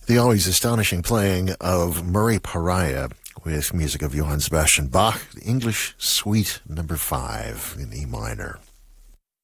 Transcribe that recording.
The always astonishing playing of Murray Pariah with music of Johann Sebastian Bach, the English Suite number 5 in E minor.